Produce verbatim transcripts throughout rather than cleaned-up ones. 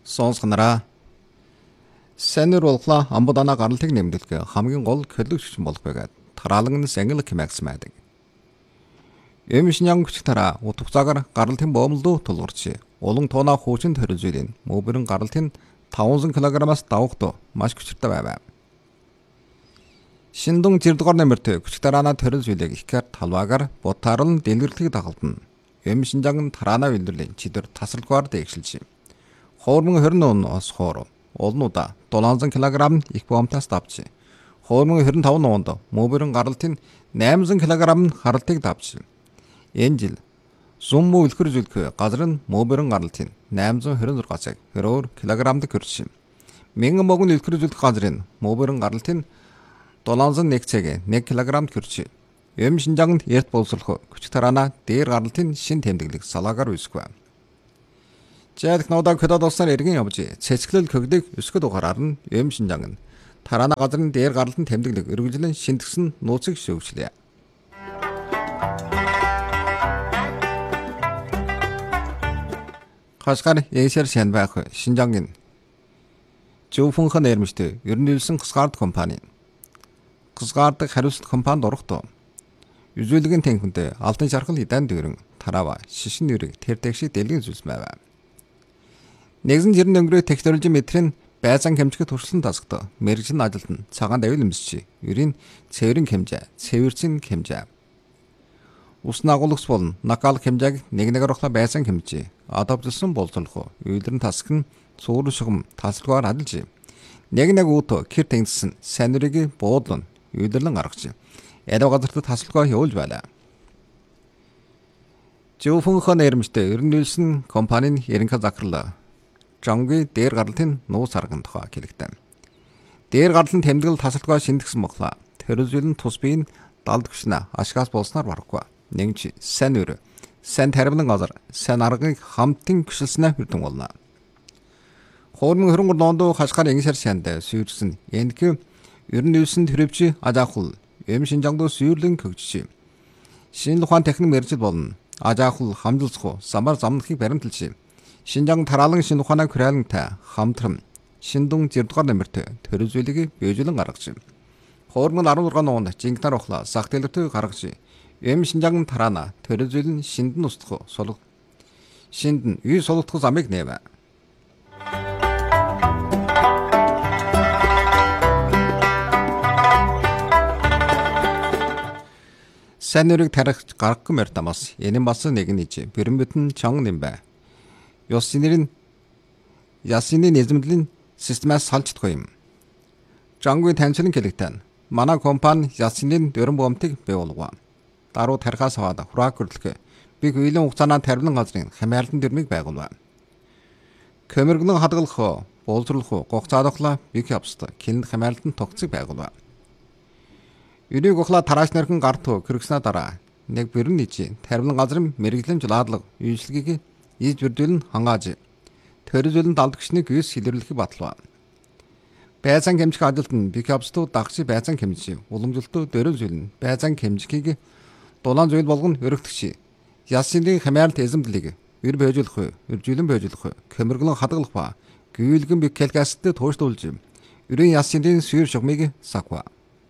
Сонсгонараа. Сэнэр болглаа амбудана гаралтыг нэмэлдэх хамгийн гол төлөвч болох байгаад тараалан сэнгэл хэмээгс байдаг. Эмшнян хүч тараа утгацаагаар гаралтын боомлдуу тулгарч улан туунаа хуучин төрөлжүүлэн мөбөрн гаралтын таван килограммаас давхад маш хүчтэй байв. Шиндун жирдгор нэмэрт хүч тараана төрөлжүүлэг ихэр талваагаар бутаарл дэлгэрлэг дагалдана. Эмшнян тараана үйлдвэрлэн чидэр тасралгаар дээгшилж. Хоормон хорин ус хоор олнуда долоон килограмм их боомтаас давж. Хоормон хорин таван онд мөбөрн гаралтын найман килограмм гаралтыг давж. Энэ жил сум үлхэр зүлх газар нь мөбөрн гаралтын найман хорин зургаан цаг хөрөөр килограммд хүрч. Мянган могон үлхэр зүлх газар нь мөбөрн гаралтын долоон нэг цаг нэг килограммд хүрч. Эм шинжаагт эрт боловсрох хүч тараана дээр гаралтын шин тэмдэглэг салаагаар үүсгэв. Жаадх нодаа көдөд улсаар иргэн явж цэцгэлэл көгдөг өсгөд ухаараар нь эм шинжаан тараана газрын дээр гаралтын тэмдэглэг өргөжлөн шинтгсэн нууцыг шүүгчлээ. Хашгар ясэр сэн байх шинжаан зөвхөн нэрмжтэй ерөнхийлсөн хасгард компани. Хасгард хариуцлага компанид орохдоо үзүүлгийн тэнхэнтэй алтан шархал хидан дөрөн тараава шишин нэрийг тэртэгши дэлгэн зүйлс байв. Нэгэн жирэн өнгөрөө технологи метрийн байцаан хэмжих туршлан тасгад мэрэгжлийн ажилд нь цагаан давил өмсчи. Ерийн цэврэн хэмжээ, цэвэрцэн хэмжээ. Усны агуулгас болон накал хэмжээг нэг нэгээр ухлаа байцаан хэмжээ. Адавжлсан болцолох үйлдвэрийн тасаг нь суурь шугам тасалгаар адилж. Нэг нэг ууто кэр тэнгиссэн санирыг буудлан үйлдвэрлэн гаргаж. Эдв газарт тасалгаа явуулж байлаа. Зөвхөн нэрмжтэй ерөнхийлсөн компанийн ерөнхий захирлаа Жанги дээр гаралтын нуус арган тухай хэлэгдэв. Дээр гаралтын тэмдэглэл тасалгаа шинтгэсэн боглоо. Төрөлжүүлэн тус биеийн далд гүшнэ ашгаас болсноор барахгүй. Нэгч сайн өр, сайн тарбилан газар, сайн аргыг хамтын гүшилснээр хүрдэн болно. Хоормон хөрөнгө нондоо хашгаар ингэсэр шандаа сүйрсэн. Энэхүү ерөнхийлсөн төрөвч ажаахул эм шинжаангдоо сүйрлэн көгжиж. Шинэ ухаан техник мэржил болно. Ажаахул хамжилсах самар замнахыг баримталж. Шинжаан тараалан шинэ ухаанаа хүрээлэнтэй хамтран шиндун жирдгор нэмэрт төрөлжүүлгийг биежүүлэн гаргаж. Хоормон арван зургаан онд жингнар ухлаа сах дэлгэртийг гаргаж. Эм шинжаан тараана төрөлжүүлэн шиндэн устгах сулг. Шиндэн үй сулгдах замыг нээв. Санирыг тарих гаргах мөртамас энэм бас нэг нийж бэрэн бүтэн чон нэмбэ. Ёсинэрийн ясины нэзэмдлийн системээс салждаггүй юм. Жангүй таньчлан хэлэгтэн. Манай компани ясины дөрөн бомтыг бий болгоо. Даруу тархаас аваад хурааг хөрлөх. Би хүйлийн хугацаанаа тарбилан газрын хамаарлан дэрмийг байгуулв. Көмөргөн хадгалах, боловсруулах, гогцаадахлаа бик явцтай. Кинд хамаарлан тогцыг байгуулв. Юнийг ухлаа тарааш нархан гарт хөргснөө дараа нэг бэрэн нийж тарбилан газрын мэрэгжлийн жуулаадлага үйлчлэгийг ийж бүрдүүлэн хангааж төрөлжүүлэн далд гүшнийг гүйс хилэрлэхийг батлав. Байцаан хэмжих ажилд нь бикапстуу дагч байцаан хэмжиж уламжлалтуу дөрөлжүүлэн байцаан хэмжихийг дулаан зүйл болгон өргөтгч. Ясны хамаарлт эзэмдлийг өр бэжүүлэх, өржүүлэн бэжүүлэх, көмөргөн хадгалах ба гүйлгэн бикэлгастэй тууштуулж өрийн ясны сүйр шугмыг саква.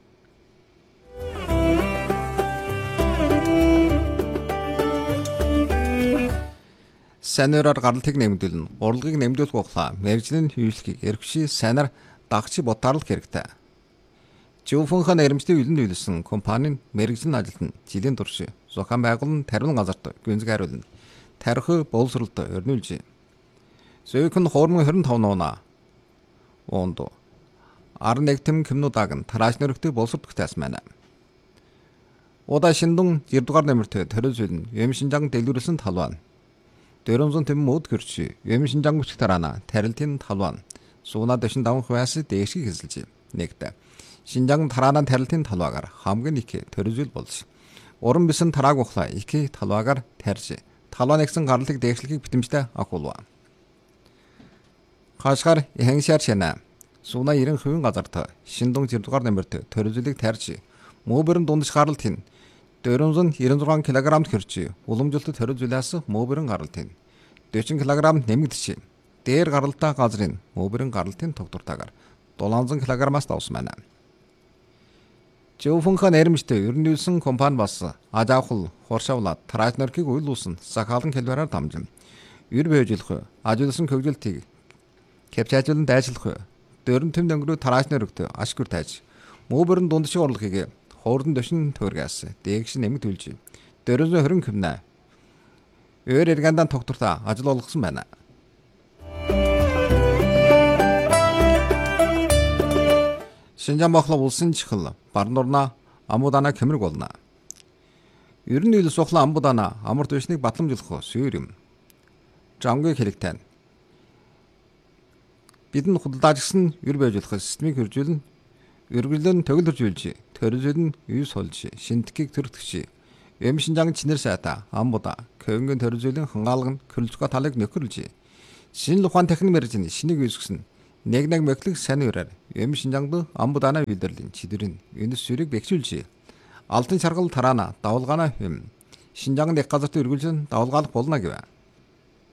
Санираар гаралтыг нэмэгдүүлэн урлагийг нэмэгдүүлэх ухлаа мэрэгжлийн хөвшлөгийг эрхши санаар дагч бутаарлах хэрэгтэй. Зөвхөн нэрмжтэй үлэн үйлсэн компанийн мэрэгжлийн ажилд нь жилийн турш зохион байгуулалт тарбилан газарт гүнзгий хариулна. Тарих боловсролд өрнүүлж. Зөвхөн хоормон хорин таван нуунаа онд ар нэгтэм кэмнудаг нь тарааш нэрхтээ боловсролт тасмана. Удаа шиндун жирдгар нэмэрт төрөлжүүлэн эм шинжаан дэлгэрүүлсэн талваа. Дөрөмсөн тэм мод гэрч эм шинжаан хүч тараана тарилтын талваа сууна дэшин даван хваас дээшиг хэсэлж. Нэгт шинжаан тараана тарилтын талваагаар хамгийн их төрөлжүүл болж. Уран бисэн тарааг ухлаа их талваагаар тарж. Талваа нэгсэн гарлыг дээшлэхийг битэмжтэй агуулва. Хашгаар хэншаар шана сууна нэрэн хувийн газарт шиндун жирдгар нэмэрт төрөлжүүлийг тарж. Мөбөрн дундаж гаралтын дөрвөн девяносто шесть килограммд хүрч уламжлалт төрөлжүүлээс мөбөрн гаралтын дөрвөн килограмм нэмэгдэж. дээр гаралтай газрын мөбөрийн гаралтын тогтвортойгоор дулаанзан килограммаас давсан байна. Жөвхөнхөө нэрмжтэй ерөнхийлсөн компани бас аж ахуй хоршавлаад тарааж нөрхийг үйлүүлсэн захаалан хэлбэрээр дамжин эр бэжлэх ажигласан хөгжилтийг кэпчажлан дайжлах дөрөн төм дөнгөрөө тарааж нөрөгтөө ашгүр тайж мөбөрийн дундшиг орлогыг хоордон дөшин төргээс дээгш нэмэг төлж дөрөв хорин хэмнэ өөр эргандан тогтвортой ажил болгосон байна. Шинжаан бохлоо улсын чихэл бар нурна амуудана кэмрэг болно. Ер нь ил сухла амуудана амар дэшнийг батламжлах сүйр юм. Жангийн хэрэгтэн. Бидний худалдаажсан ер байжуулах системийг хөржүүлнэ. Өргөлөн төгөл хөржүүлж, төрөлжүүлнэ, юус холж, шинтгэгийг төрөгдөж, эм шинжаан чинэр сайта амбуда көнгөн төрөлжүүлэн хангаалган хөрөлцгөө талыг нөхөрлж, шинэ ухаан техник мэржин шинийг үүсгэсэн. Нэг нэг мэхлэг сайн үрээр эм шинжаангд амбудана үйлдвэрлэн чидэрэн энэс сүрийг бэхжүүлж алтан шаргал тараана давалгаана хэм шинжаангд их газарт өргөлжин давалгаалах болно гэв.